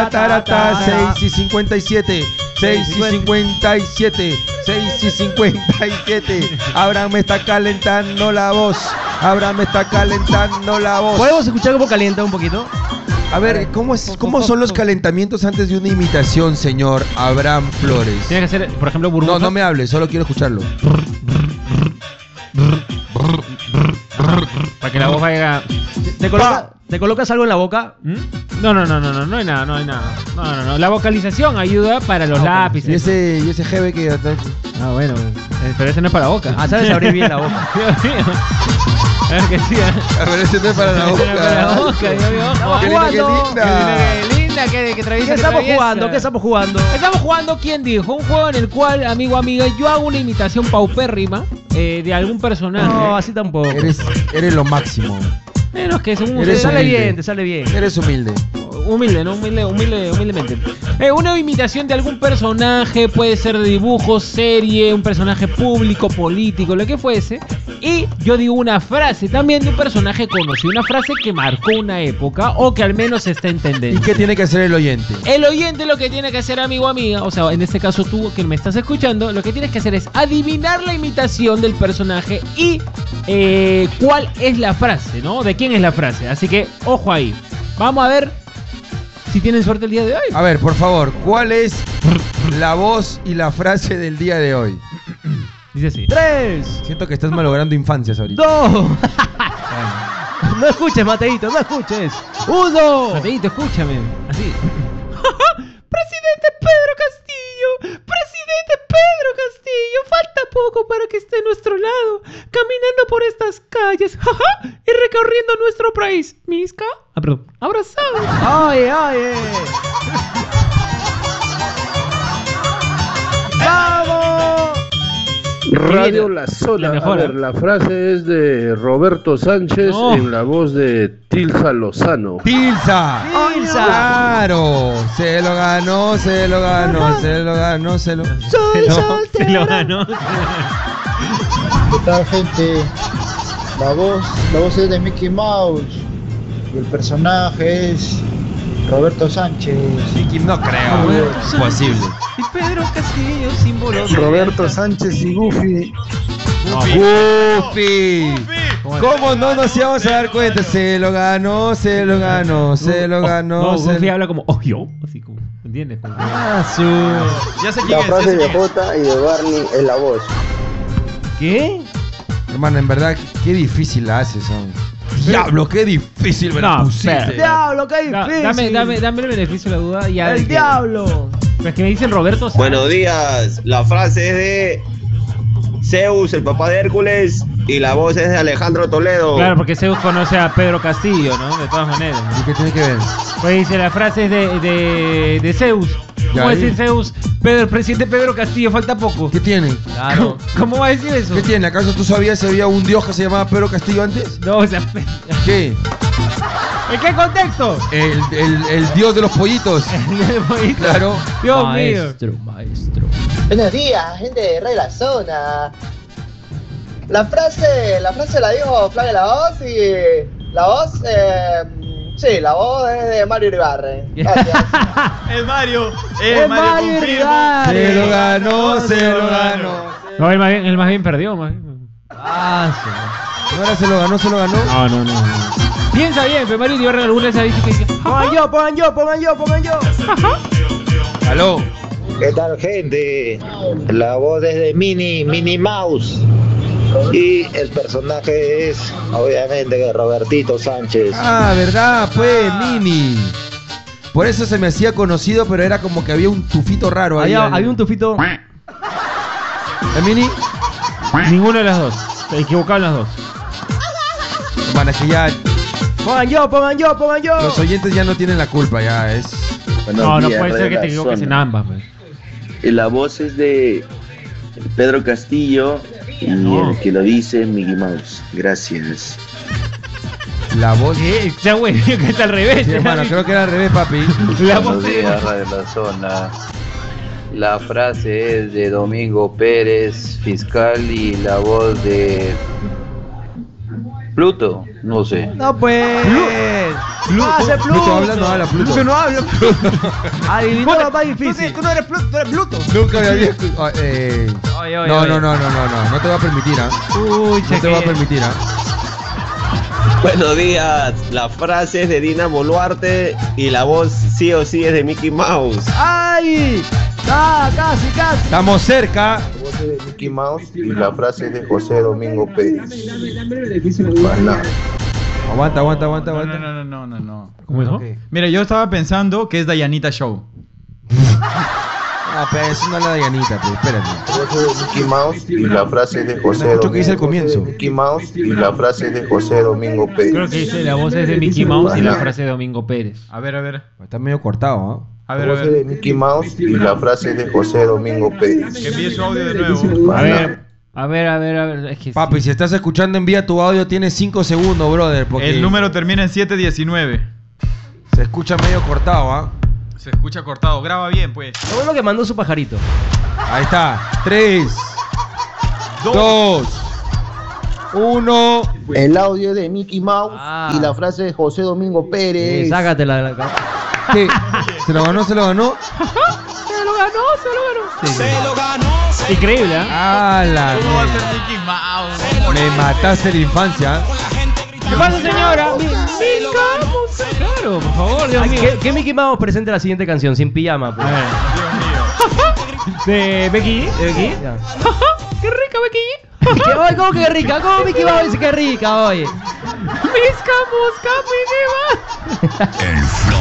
Tarata, 6:57. 6:57. 6:57. Abraham me está calentando la voz. Abraham me está calentando la voz. ¿Podemos escuchar cómo calienta un poquito? A ver, ¿cómo son los calentamientos antes de una imitación, señor Abraham Flores? Tiene que ser, por ejemplo, burbuja. No me hables, solo quiero escucharlo. Para que la voz vaya... ¿Te colocas algo en la boca? No hay nada. No. La vocalización ayuda para los lápices. Y ese jebe que... Ah, bueno, pero ese no es para la boca. Ah, sabes abrir bien la boca. Dios mío. A ver que sí, A ver, ese no es para la boca. Ese no es para la boca, Dios mío. Estamos Qué jugando. Linda, que traviesa. ¿Qué estamos jugando? ¿Qué estamos jugando? Estamos jugando, ¿quién dijo? Un juego en el cual, amigo, amiga, yo hago una imitación paupérrima de algún personaje. No, así tampoco. Eres lo máximo. Menos que es un... Eres Te sale bien. Eres humilde. Humildemente. Una imitación de algún personaje, puede ser de dibujo, serie, un personaje público, político, lo que fuese. Y yo digo una frase también de un personaje conocido, una frase que marcó una época o que al menos está en tendencia. ¿Y qué tiene que hacer el oyente? El oyente lo que tiene que hacer, amigo o amiga, o sea, en este caso tú que me estás escuchando, lo que tienes que hacer es adivinar la imitación del personaje y cuál es la frase, ¿no? ¿De quién es la frase? Así que, ojo ahí. Vamos a ver si tienen suerte el día de hoy. A ver, por favor, ¿cuál es la voz y la frase del día de hoy? Dice así. 3, Siento que estás malogrando infancias ahorita. 2. No escuches, Mateito, no escuches. 1. Mateito, escúchame. Así. Presidente Pedro Castillo, presidente Pedro Castillo, falta poco para que esté a nuestro lado, caminando por estas calles, y recorriendo nuestro país. Misca, Perdón. abrazados. Oye. ¡Vamos! Radio La Zona. La mejor, A ver, la frase es de Roberto Sánchez en la voz de Tilsa Lozano. ¡Tilsa! ¡Tilsa! ¡Claro! Se lo ganó. Soy Se lo ganó. ¿Qué tal, gente? La voz es de Mickey Mouse y el personaje es Roberto Sánchez. No creo. Imposible. Y Pedro Castillo, símbolo de Roberto Sánchez y Goofy. ¡Goofy! ¿Cómo no nos íbamos a dar cuenta? Se lo ganó. No, Goofy habla como, yo, así como, ¿entiendes? Como, Ya sé quién La es. frase de Jota y de Barney es la voz. ¿Qué? Hermano, en verdad, qué difícil la haces, son. Diablo, qué difícil me la No, pusiste. espera. ¡Diablo, qué difícil! Dame el beneficio de la duda. Ya ¡El diablo! Pero es que me dicen Roberto Sánchez. Buenos días, la frase es de Zeus, el papá de Hércules, y la voz es de Alejandro Toledo. Claro, porque Zeus conoce a Pedro Castillo, ¿no? De todas maneras. ¿Y qué tiene que ver? Pues dice, la frase es de Zeus. Ya, ¿Cómo va a ahí. decir Zeus? El presidente Pedro Castillo, falta poco. ¿Qué tiene? Claro. ¿Cómo va a decir eso? ¿Qué tiene? ¿Acaso tú sabías si había un dios que se llamaba Pedro Castillo antes? No, o sea, ¿Qué? ¿en qué contexto? El dios de los pollitos. Claro. Dios Maestro. Buenos días, gente de Radio La Zona. La frase la dijo Flavia La Voz y la voz, sí, la voz es de Mario Iribarren. Gracias. Es Mario. Mario confirmo. Iribarren. Se lo ganó. No, él más bien perdió, más bien. Ahora se lo ganó. No. Piensa bien, pero Mario Iribarren alguna vez ha dicho que... Pongan yo. Aló. ¿Qué tal, gente? La voz es de Minnie Mouse. Y el personaje es, obviamente, Robertito Sánchez. Ah, ¿verdad? Pues, Mini. Por eso se me hacía conocido, pero era como que había un tufito raro ahí. Había un tufito. ¿El Mini? Ninguno de las dos. Se equivocaron las dos. Hermana, que ya Pongan yo. los oyentes ya no tienen la culpa, ya es... No puede ser que te equivoques en ambas, pues. Y la voz es de Pedro Castillo y el que lo dice Mickey Mouse. Gracias. La voz... ¿Qué? Ya, güey, que está al revés. Sí, hermano, creo que era al revés, papi. La Buenos voz días, Radio La Zona. La frase es de Domingo Pérez, fiscal, y la voz de Pluto, no sé. No, pues. ¡Pase, Pluto! Pluto habla, no habla, Pluto. Pluto no habla. Adivinó lo más difícil. Tú no eres Pluto, tú eres Pluto. Nunca me había escuchado. Oye, No te va a permitir, ¿ah? Uy, No te va a permitir, ¿ah? Buenos días. La frase es de Dina Boluarte y la voz sí o sí es de Mickey Mouse. ¡Ay! Casi. Estamos cerca. La voz es de Mickey Mouse y la frase es de José Domingo Pérez. Bueno. Aguanta. No. ¿Cómo dijo? Mira, yo estaba pensando que es Dayanita Show. Ah, pero eso no es la Dianita, pues, espérate. La voz es de Mickey Mouse y la frase es de José Escucho Domingo. que dice al comienzo. Mickey Mouse y la frase es de José Domingo Pérez. Creo que dice la voz es de Mickey Mouse y la frase de Domingo Pérez. A ver. Está medio cortado, ¿ah? La voz es de Mickey Mouse y la frase es de José Domingo Pérez. Que envíe su audio de nuevo. A ver. Es que Papi, si estás escuchando, envía tu audio, tienes 5 segundos, brother. Porque El número termina en 719. se escucha medio cortado, ¿ah? Se escucha cortado. Graba bien, pues. Lo bueno que mandó su pajarito. Ahí está. 3, 2, 1. El audio es de Mickey Mouse y la frase de José Domingo Pérez. Sácatela de la cara. ¿Qué? ¿Se lo ganó? Se lo ganó. Sí. Increíble, ¿ah? ¡Hala! ¿Cómo va a ser Mickey Mouse? Me mataste la infancia. ¿Qué pasa, señora? Claro, por favor, Dios mío. ¿Qué Mickey Mouse presente la siguiente canción? Sin pijama. Pues. A ver. ¿De Becky? Ya. ¡Qué rica, Becky! ¿Cómo que rica? ¿Cómo Mickey Mouse dice que rica, oye? ¡Misca, mosca, me lleva! El flow.